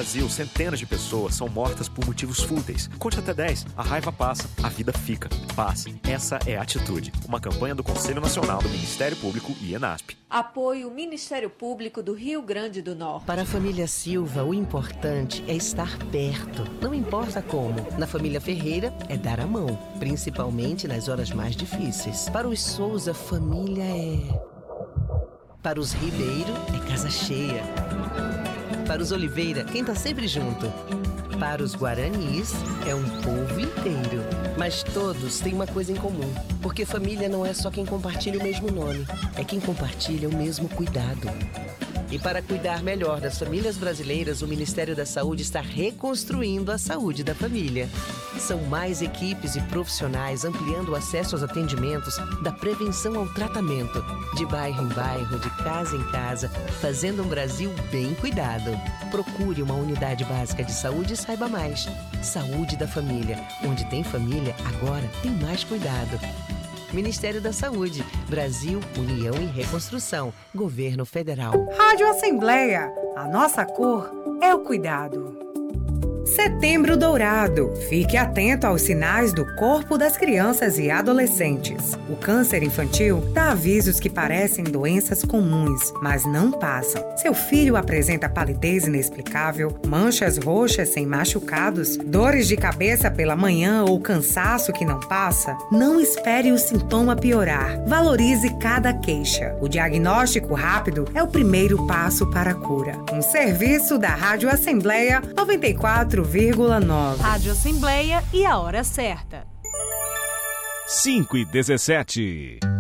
Brasil, centenas de pessoas são mortas por motivos fúteis. Conte até 10. A raiva passa, a vida fica. Paz. Essa é a atitude. Uma campanha do Conselho Nacional do Ministério Público e ENASP. Apoio o Ministério Público do Rio Grande do Norte. Para a família Silva, o importante é estar perto. Não importa como. Na família Ferreira, é dar a mão. Principalmente nas horas mais difíceis. Para os Souza, família é... Para os Ribeiro, é casa cheia. Para os Oliveira, quem tá sempre junto. Para os Guaranis, é um povo inteiro. Mas todos têm uma coisa em comum. Porque família não é só quem compartilha o mesmo nome. É quem compartilha o mesmo cuidado. E para cuidar melhor das famílias brasileiras, o Ministério da Saúde está reconstruindo a saúde da família. São mais equipes e profissionais ampliando o acesso aos atendimentos, da prevenção ao tratamento, de bairro em bairro, de casa em casa, fazendo um Brasil bem cuidado. Procure uma unidade básica de saúde e saiba mais. Saúde da família. Onde tem família, agora tem mais cuidado. Ministério da Saúde, Brasil, União e Reconstrução, Governo Federal. Rádio Assembleia, a nossa cor é o cuidado. Setembro Dourado. Fique atento aos sinais do corpo das crianças e adolescentes. O câncer infantil dá avisos que parecem doenças comuns, mas não passam. Seu filho apresenta palidez inexplicável, manchas roxas sem machucados, dores de cabeça pela manhã ou cansaço que não passa? Não espere o sintoma piorar. Valorize cada queixa. O diagnóstico rápido é o primeiro passo para a cura. Um serviço da Rádio Assembleia 94,9. Rádio Assembleia e a hora certa. 5h17.